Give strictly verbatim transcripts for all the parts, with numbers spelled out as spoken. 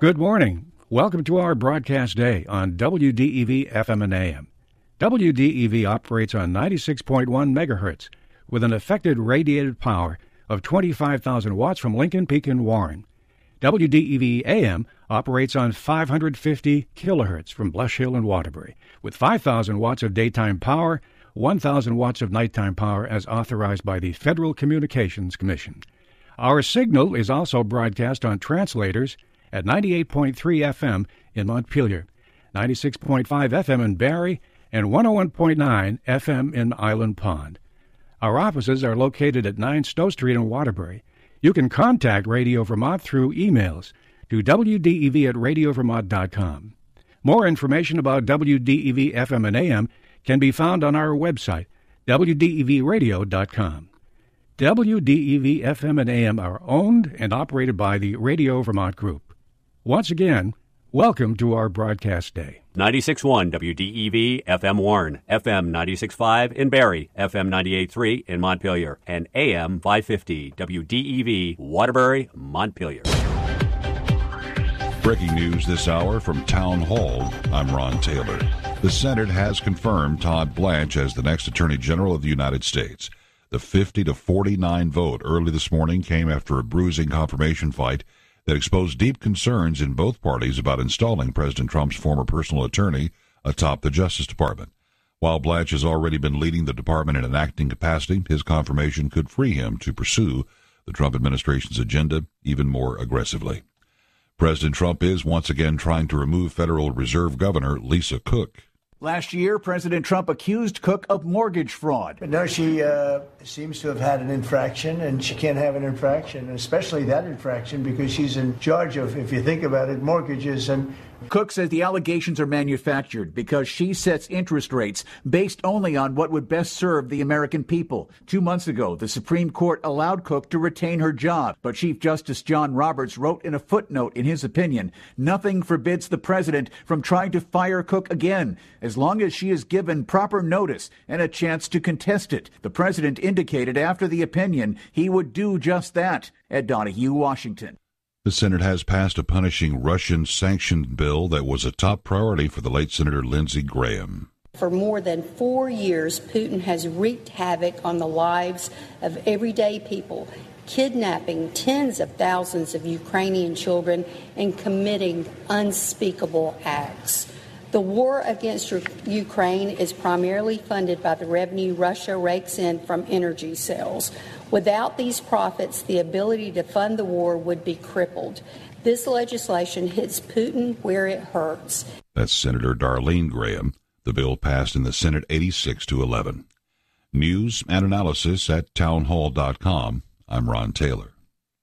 Good morning. Welcome to our broadcast day on W D E V F M and A M. W D E V operates on ninety-six point one megahertz with an effective radiated power of twenty-five thousand watts from Lincoln Peak and Warren. W D E V A M operates on five hundred fifty kilohertz from Blush Hill and Waterbury with five thousand watts of daytime power, one thousand watts of nighttime power as authorized by the Federal Communications Commission. Our signal is also broadcast on translators at ninety-eight point three F M in Montpelier, ninety-six point five F M in Barrie, and one oh one point nine F M in Island Pond. Our offices are located at nine Stowe Street in Waterbury. You can contact Radio Vermont through emails to W D E V at radio vermont dot com. More information about W D E V F M and A M can be found on our website, W D E V radio dot com. W D E V F M and A M are owned and operated by the Radio Vermont Group. Once again, welcome to our broadcast day. ninety-six point one W D E V F M Warren, F M ninety-six point five in Barrie, F M ninety-eight point three in Montpelier, and A M five fifty W D E V Waterbury, Montpelier. Breaking news this hour from Town Hall. I'm Ron Taylor. The Senate has confirmed Todd Blanche as the next Attorney General of the United States. The fifty to forty-nine vote early this morning came after a bruising confirmation fight that exposed deep concerns in both parties about installing President Trump's former personal attorney atop the Justice Department. While Blanche has already been leading the department in an acting capacity, his confirmation could free him to pursue the Trump administration's agenda even more aggressively. President Trump is once again trying to remove Federal Reserve Governor Lisa Cook. Last year, President Trump accused Cook of mortgage fraud. But now she uh, seems to have had an infraction, and she can't have an infraction, especially that infraction, because she's in charge of, if you think about it, mortgages. And Cook says the allegations are manufactured because she sets interest rates based only on what would best serve the American people. Two months ago, the Supreme Court allowed Cook to retain her job, but Chief Justice John Roberts wrote in a footnote in his opinion, nothing forbids the president from trying to fire Cook again, as long as she is given proper notice and a chance to contest it. The president indicated after the opinion he would do just that. Ed Donahue, Washington. The Senate has passed a punishing Russian-sanctioned bill that was a top priority for the late Senator Lindsey Graham. For more than four years, Putin has wreaked havoc on the lives of everyday people, kidnapping tens of thousands of Ukrainian children and committing unspeakable acts. The war against Ukraine is primarily funded by the revenue Russia rakes in from energy sales. Without these profits, the ability to fund the war would be crippled. This legislation hits Putin where it hurts. That's Senator Darlene Graham. The bill passed in the Senate eighty-six to eleven. News and analysis at townhall dot com. I'm Ron Taylor.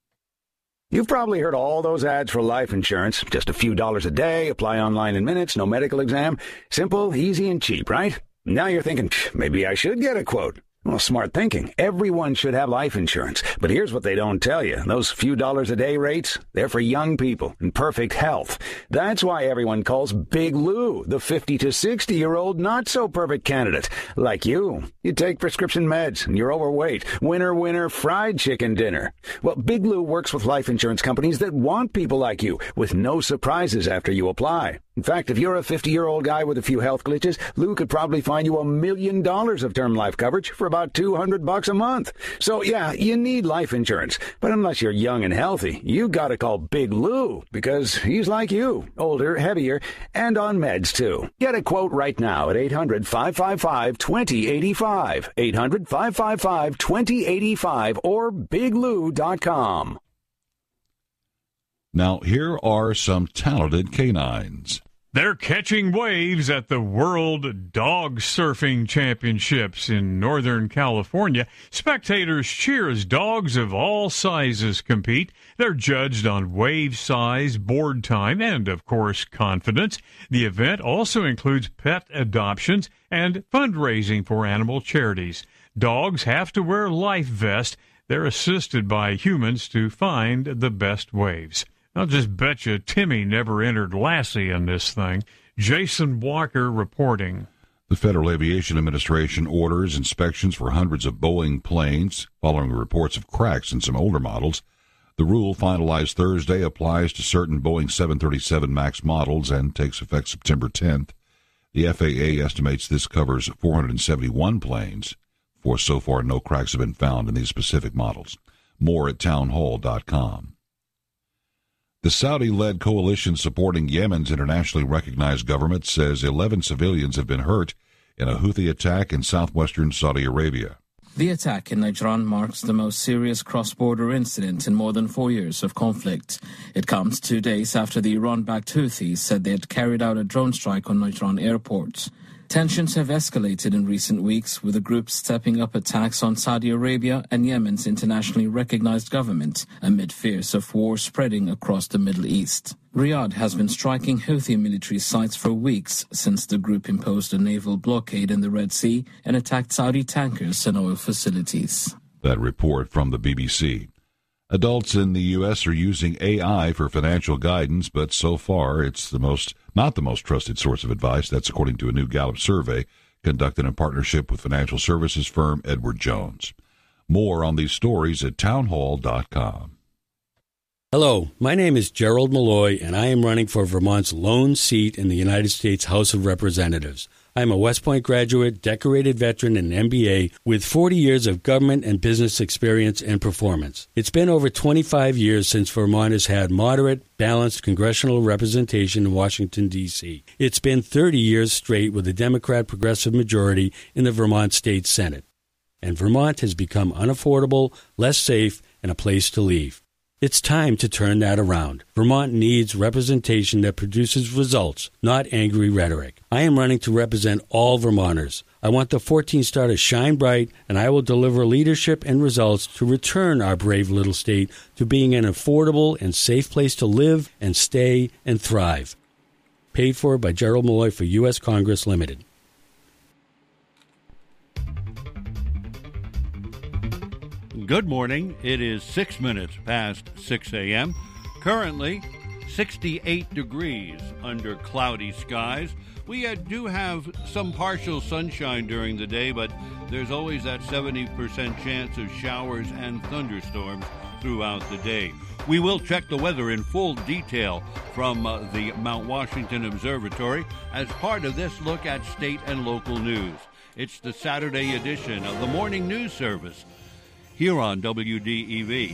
You've probably heard all those ads for life insurance. Just a few dollars a day, apply online in minutes, no medical exam. Simple, easy, and cheap, right? Now you're thinking, maybe I should get a quote. Well, smart thinking. Everyone should have life insurance. But here's what they don't tell you. Those few dollars a day rates, they're for young people in perfect health. That's why everyone calls Big Lou the fifty to sixty-year-old not-so-perfect candidate. Like you. You take prescription meds and you're overweight. Winner, winner, fried chicken dinner. Well, Big Lou works with life insurance companies that want people like you with no surprises after you apply. In fact, if you're a fifty-year-old guy with a few health glitches, Lou could probably find you a million dollars of term life coverage for about two hundred bucks a month. So, yeah, you need life insurance. But unless you're young and healthy, you gotta call Big Lou, because he's like you, older, heavier, and on meds, too. Get a quote right now at eight hundred, five five five, two oh eight five, eight hundred, five five five, two oh eight five, or big lou dot com. Now, here are some talented canines. They're catching waves at the World Dog Surfing Championships in Northern California. Spectators cheer as dogs of all sizes compete. They're judged on wave size, board time, and, of course, confidence. The event also includes pet adoptions and fundraising for animal charities. Dogs have to wear life vests. They're assisted by humans to find the best waves. I'll just bet you Timmy never entered Lassie in this thing. Jason Walker reporting. The Federal Aviation Administration orders inspections for hundreds of Boeing planes following reports of cracks in some older models. The rule, finalized Thursday, applies to certain Boeing seven thirty-seven MAX models and takes effect September tenth. The F A A estimates this covers four hundred seventy-one planes, for so far no cracks have been found in these specific models. More at townhall dot com. The Saudi-led coalition supporting Yemen's internationally recognized government says eleven civilians have been hurt in a Houthi attack in southwestern Saudi Arabia. The attack in Najran marks the most serious cross-border incident in more than four years of conflict. It comes two days after the Iran-backed Houthis said they had carried out a drone strike on Najran airport. Tensions have escalated in recent weeks, with the group stepping up attacks on Saudi Arabia and Yemen's internationally recognized government, amid fears of war spreading across the Middle East. Riyadh has been striking Houthi military sites for weeks since the group imposed a naval blockade in the Red Sea and attacked Saudi tankers and oil facilities. That report from the B B C. Adults in the U S are using A I for financial guidance, but so far it's the most not the most trusted source of advice. That's according to a new Gallup survey conducted in partnership with financial services firm Edward Jones. More on these stories at townhall dot com. Hello, my name is Gerald Malloy, and I am running for Vermont's lone seat in the United States House of Representatives. I am a West Point graduate, decorated veteran, and M B A with forty years of government and business experience and performance. It's been over twenty-five years since Vermont has had moderate, balanced congressional representation in Washington, D C It's been thirty years straight with a Democrat progressive majority in the Vermont State Senate. And Vermont has become unaffordable, less safe, and a place to leave. It's time to turn that around. Vermont needs representation that produces results, not angry rhetoric. I am running to represent all Vermonters. I want the fourteen star to shine bright, and I will deliver leadership and results to return our brave little state to being an affordable and safe place to live and stay and thrive. Paid for by Gerald Malloy for U S Congress Limited. Good morning. It is six minutes past six a.m. Currently, sixty-eight degrees under cloudy skies. We uh, do have some partial sunshine during the day, but there's always that seventy percent chance of showers and thunderstorms throughout the day. We will check the weather in full detail from uh, the Mount Washington Observatory as part of this look at state and local news. It's the Saturday edition of the Morning News Service here on W D E V.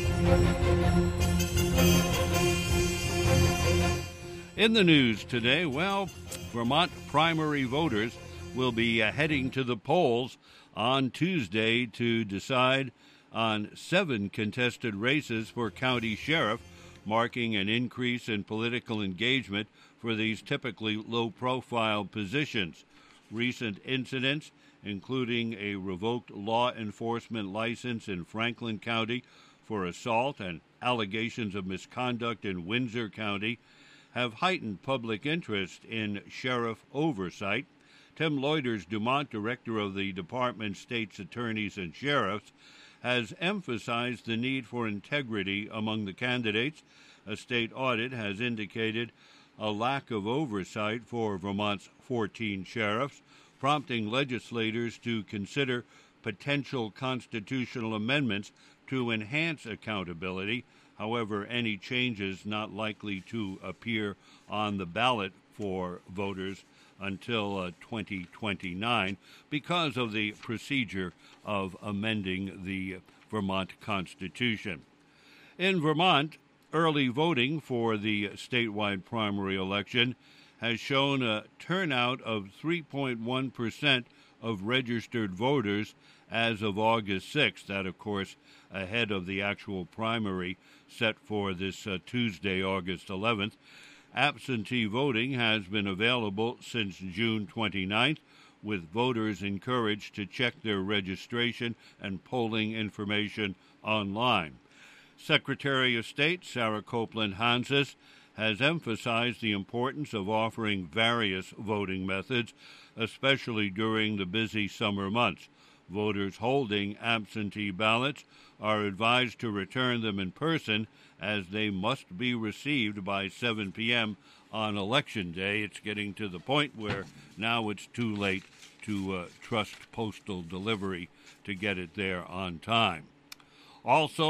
In the news today, well, Vermont primary voters will be uh, heading to the polls on Tuesday to decide on seven contested races for county sheriff, marking an increase in political engagement for these typically low-profile positions. Recent incidents, including a revoked law enforcement license in Franklin County for assault and allegations of misconduct in Windsor County, have heightened public interest in sheriff oversight. Tim Loiters Dumont, director of the Department State's Attorneys and Sheriffs, has emphasized the need for integrity among the candidates. A state audit has indicated a lack of oversight for Vermont's fourteen sheriffs, prompting legislators to consider potential constitutional amendments to enhance accountability. However, any changes not likely to appear on the ballot for voters until uh, twenty twenty-nine because of the procedure of amending the Vermont Constitution. In Vermont, early voting for the statewide primary election has shown a turnout of three point one percent of registered voters as of August sixth. That, of course, ahead of the actual primary set for this uh, Tuesday, August eleventh. Absentee voting has been available since June twenty-ninth, with voters encouraged to check their registration and polling information online. Secretary of State Sarah Copeland Hanses has emphasized the importance of offering various voting methods, especially during the busy summer months. Voters holding absentee ballots are advised to return them in person, as they must be received by seven p.m. on Election Day. It's getting to the point where now it's too late to uh, trust postal delivery to get it there on time. Also,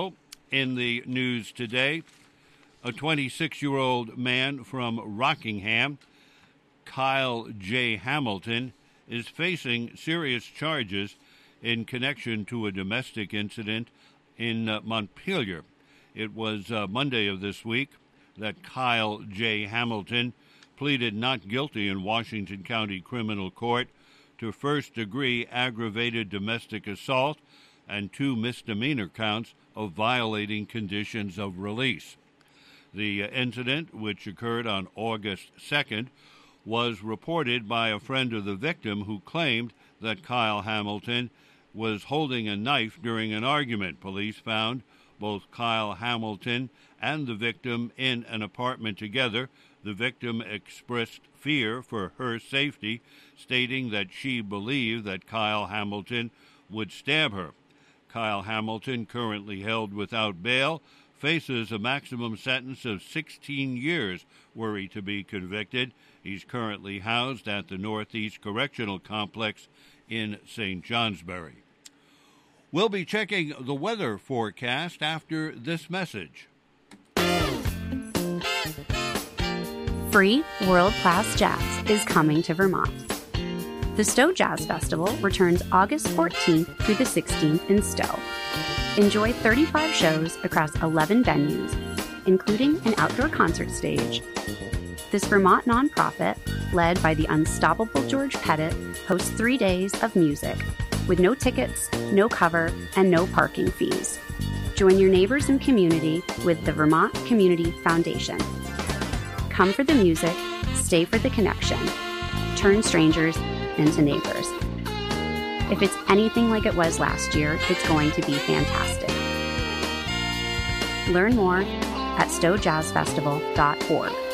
In the news today, a twenty-six-year-old man from Rockingham, Kyle J. Hamilton, is facing serious charges in connection to a domestic incident in uh, Montpelier. It was uh, Monday of this week that Kyle J. Hamilton pleaded not guilty in Washington County Criminal Court to first-degree aggravated domestic assault and two misdemeanor counts of violating conditions of release. The uh, incident, which occurred on August second, was reported by a friend of the victim who claimed that Kyle Hamilton was holding a knife during an argument. Police found both Kyle Hamilton and the victim in an apartment together. The victim expressed fear for her safety, stating that she believed that Kyle Hamilton would stab her. Kyle Hamilton, currently held without bail, faces a maximum sentence of sixteen years were he to be convicted. He's currently housed at the Northeast Correctional Complex in Saint Johnsbury. We'll be checking the weather forecast after this message. Free world-class jazz is coming to Vermont. The Stowe Jazz Festival returns August fourteenth through the sixteenth in Stowe. Enjoy thirty-five shows across eleven venues, including an outdoor concert stage. This Vermont nonprofit, led by the unstoppable George Pettit, hosts three days of music, with no tickets, no cover, and no parking fees. Join your neighbors and community with the Vermont Community Foundation. Come for the music, stay for the connection. Turn strangers into neighbors. If it's anything like it was last year, it's going to be fantastic. Learn more at stowe jazz festival dot org.